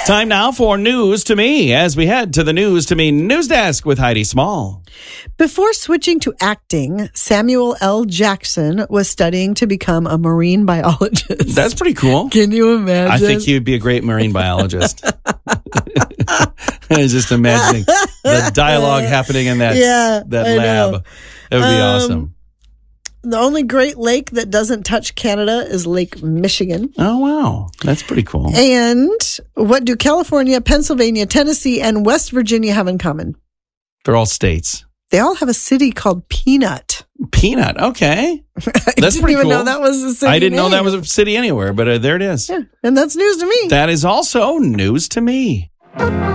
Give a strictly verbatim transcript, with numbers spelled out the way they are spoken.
Time now for News to Me as we head to the News to Me news desk with Heidi Small. Before switching to acting, Samuel L. Jackson was studying to become a marine biologist. That's pretty cool. Can you imagine? I think he would be a great marine biologist. I was just imagining the dialogue happening in that, yeah, that I lab. know. It would be Um, awesome. The only Great Lake that doesn't touch Canada is Lake Michigan. Oh, wow. That's pretty cool. And what do California, Pennsylvania, Tennessee, and West Virginia have in common? They're all states. They all have a city called Peanut. Peanut. Okay. That's I didn't pretty even cool. know that was a city I didn't know name. that was a city anywhere, but uh, there it is. Yeah, and that's news to me. That is also news to me.